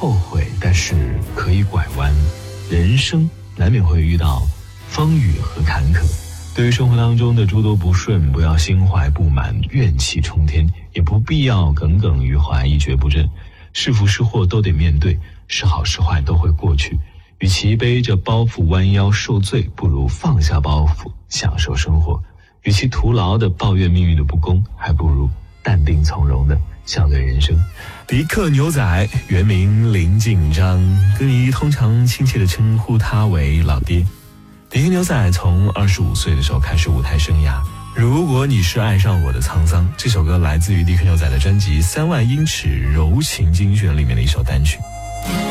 后悔，但是可以拐弯。人生难免会遇到风雨和坎坷，对于生活当中的诸多不顺，不要心怀不满，怨气冲天，也不必要耿耿于怀，一蹶不振。是福是祸都得面对，是好是坏都会过去。与其背着包袱弯腰受罪，不如放下包袱享受生活。与其徒劳的抱怨命运的不公，还不如淡定从容的笑对人生。迪克牛仔原名林敬章，歌迷通常亲切地称呼他为老爹。迪克牛仔从25岁的时候开始舞台生涯。如果你是爱上我的沧桑，这首歌来自于迪克牛仔的专辑《3万英尺柔情精选》里面的一首单曲。